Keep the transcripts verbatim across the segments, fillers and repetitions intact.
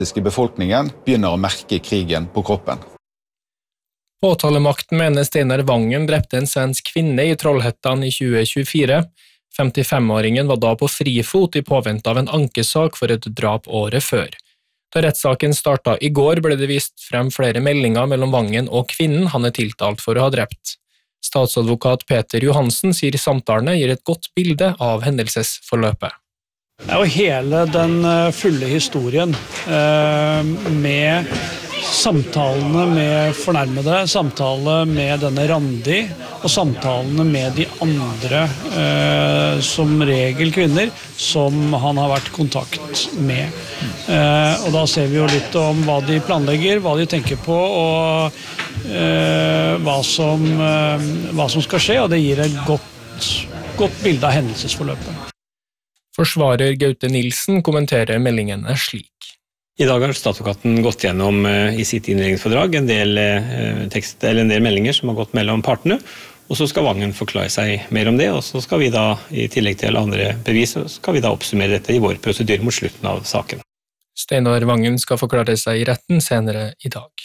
befolkningen begynner å merke krigen på kroppen. Påtalemakten mener Steinar Vangen drepte en svensk kvinne i Trollhättan i tjue tjuefire. femtifem-åringen var da på frifot i påvente av en ankesak for et drap året før. Da rettssaken startet i går ble det vist frem flere meldinger mellom Vangen og kvinnen han er tiltalt for å ha drept. Statsadvokat Peter Johansen sier samtalene gir et godt bilde av hendelsesforløpet. Det er jo hele den fulle historien med samtalene med fornærmede, samtale med denne Randi og samtalene med de andre, som regel kvinner, som han har vært i kontakt med. Og da ser vi jo litt om hva de planlegger, hva de tenker på og hva som, hva som skal skje, og det gir et godt, godt bilde av hendelsesforløpet. Forsvarer Gaute Nilsen kommenterer meldingene slik. I dag har statsadvokaten gått gjennom i sitt innledningsfordrag en del, tekst, eller en del meldinger som har gått mellom partene, og så skal Vangen forklare seg mer om det, og så skal vi da, i tillegg til andre bevis, skal vi da oppsummere dette i vår prosedyr mot slutten av saken. Steinar Vangen skal forklare seg i retten senere i dag.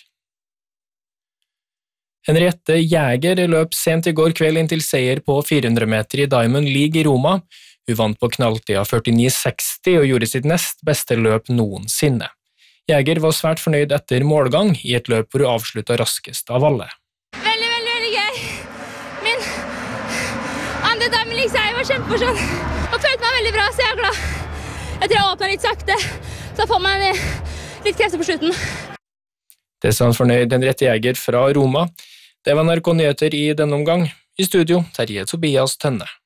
Henriette Jæger løp sent i går kveld inn til seier på fire hundre meter i Diamond League i Roma. Hun vant på knalltida førtini seksti og gjorde sitt nest beste løp noensinne. Jæger var svært fornøyd etter målgang i et løp hvor hun avsluttet raskest av alle. Veldig, veldig, veldig gøy. Min andre Diamond League-seier var kjempemorsom. Jeg følte meg veldig bra, så jeg er glad. Jeg tror jeg åpnet litt sakte, så jeg får meg litt krefter på slutten. Det sa han fornøyd Henriette Jæger fra Roma. Det var N R K Nyheter i denne omgang. I studio, Terje Tobias Tønne.